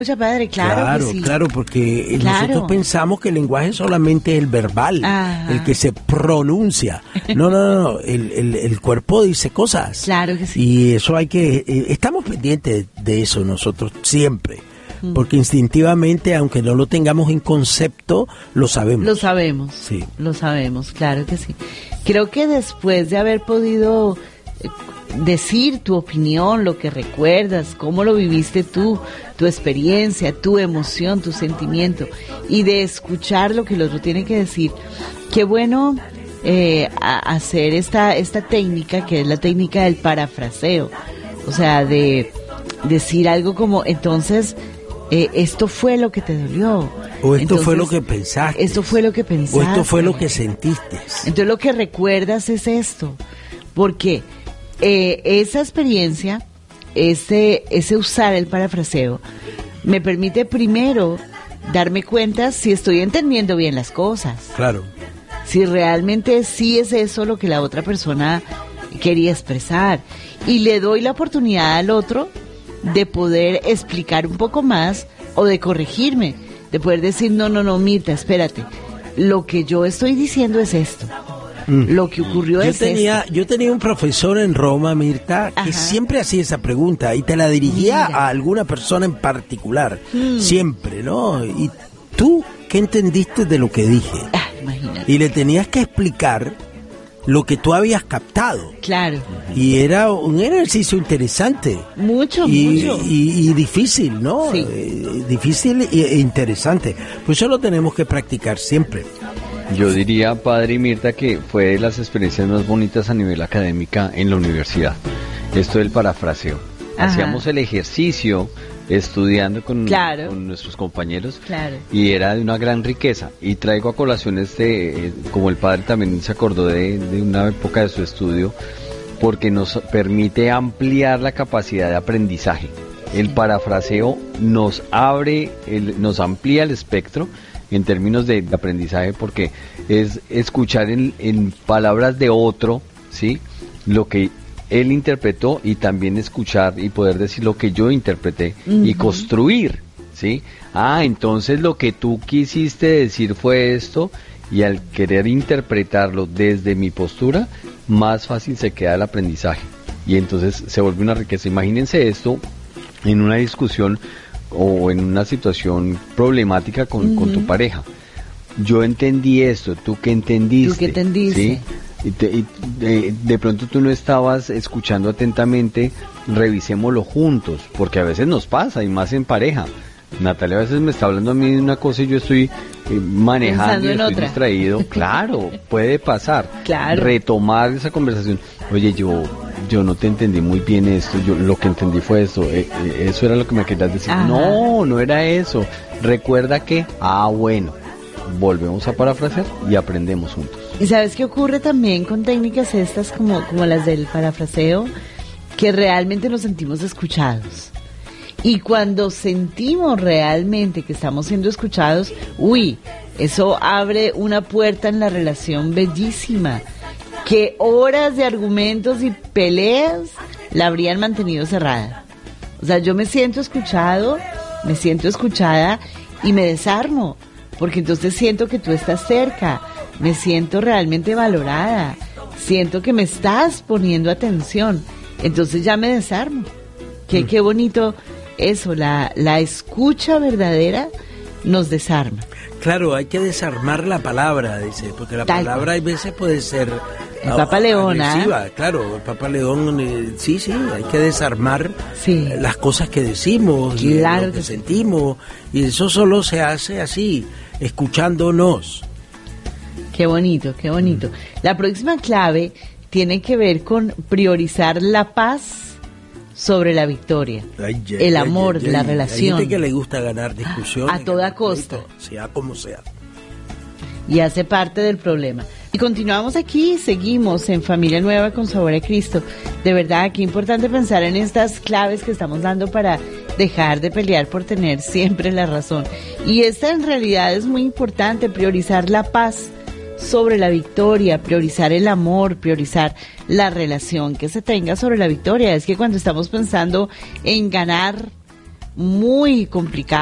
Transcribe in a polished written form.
Mucha padre, claro que sí. Claro, porque nosotros pensamos que el lenguaje solamente es el verbal, el que se pronuncia. No, el cuerpo dice cosas. Claro que sí. Y eso hay que, estamos pendientes de eso nosotros siempre, porque instintivamente, aunque no lo tengamos en concepto, lo sabemos. Lo sabemos, sí. Lo sabemos, claro que sí. Creo que después de haber podido decir tu opinión, lo que recuerdas, cómo lo viviste tú, tu experiencia, tu emoción, tu sentimiento, y de escuchar lo que el otro tiene que decir. Qué bueno hacer esta técnica, que es la técnica del parafraseo, o sea, de decir algo como, entonces, esto fue lo que te dolió. O esto fue lo que pensaste. Esto fue lo que pensaste. O esto fue lo que sentiste. Entonces lo que recuerdas es esto, porque esa experiencia, ese usar el parafraseo, me permite primero darme cuenta si estoy entendiendo bien las cosas. Claro. Si realmente sí es eso lo que la otra persona quería expresar. Y le doy la oportunidad al otro de poder explicar un poco más o de corregirme, de poder decir, no, Mirta, espérate, lo que yo estoy diciendo es esto. Lo que ocurrió esto. Yo tenía un profesor en Roma, Mirta, que siempre hacía esa pregunta y te la dirigía a alguna persona en particular, siempre, ¿no? Y tú, ¿qué entendiste de lo que dije? Imagínate. Y le tenías que explicar lo que tú habías captado. Claro. Y era un ejercicio interesante. Mucho. Y difícil, ¿no? Sí. Difícil e interesante. Pues eso lo tenemos que practicar siempre. Yo diría, padre y Mirta, que fue de las experiencias más bonitas a nivel académica en la universidad. Esto del parafraseo. Hacíamos el ejercicio estudiando con nuestros compañeros, y era de una gran riqueza. Y traigo a colación como el padre también se acordó de una época de su estudio, porque nos permite ampliar la capacidad de aprendizaje. El parafraseo nos amplía el espectro en términos de aprendizaje, porque es escuchar en palabras de otro, ¿sí?, lo que él interpretó, y también escuchar y poder decir lo que yo interpreté y construir, ¿sí? Entonces lo que tú quisiste decir fue esto, y al querer interpretarlo desde mi postura, más fácil se queda el aprendizaje, y entonces se vuelve una riqueza. Imagínense esto en una discusión o en una situación problemática con tu pareja. Yo entendí esto, ¿tú qué entendiste? ¿Tú qué entendiste? ¿Sí? Y de pronto tú no estabas escuchando atentamente, revisémoslo juntos, porque a veces nos pasa, y más en pareja. Natalia a veces me está hablando a mí de una cosa y yo estoy manejando y estoy distraído. Claro, puede pasar. Claro. Retomar esa conversación. Oye, yo no te entendí muy bien esto, yo lo que entendí fue esto, eso era lo que me querías decir. No era eso. Recuerda que, bueno, volvemos a parafrasear y aprendemos juntos. ¿Y sabes qué ocurre también con técnicas estas como las del parafraseo? Que realmente nos sentimos escuchados. Y cuando sentimos realmente que estamos siendo escuchados, eso abre una puerta en la relación bellísima, que horas de argumentos y peleas la habrían mantenido cerrada. O sea, yo me siento escuchado, me siento escuchada y me desarmo, porque entonces siento que tú estás cerca, me siento realmente valorada, siento que me estás poniendo atención, entonces ya me desarmo. Qué bonito eso, la escucha verdadera nos desarma. Claro, hay que desarmar la palabra, dice, porque la palabra hay veces puede ser el Papa León, agresiva, claro, el Papa León, sí, hay que desarmar las cosas que decimos, claro, lo que sentimos, y eso solo se hace así, escuchándonos. Qué bonito. La próxima clave tiene que ver con priorizar la paz sobre la victoria, el amor, la relación. Hay gente que le gusta ganar discusiones a toda costa, sea como sea, y hace parte del problema. Y continuamos aquí, seguimos en Familia Nueva con Sabor a Cristo. De verdad, qué importante pensar en estas claves que estamos dando para dejar de pelear por tener siempre la razón. Y esta en realidad es muy importante, priorizar la paz sobre la victoria, priorizar el amor, priorizar la relación que se tenga sobre la victoria. Es que cuando estamos pensando en ganar, muy complicada.